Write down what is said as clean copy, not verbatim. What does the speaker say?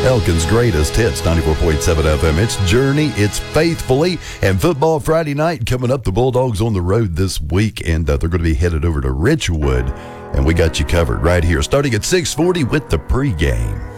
Elkin's greatest hits, 94.7 FM. It's Journey, it's Faithfully, and Football Friday night coming up. The Bulldogs on the road this week, and they're going to be headed over to Richwood, and we got you covered right here, starting at 6:40 with the pregame.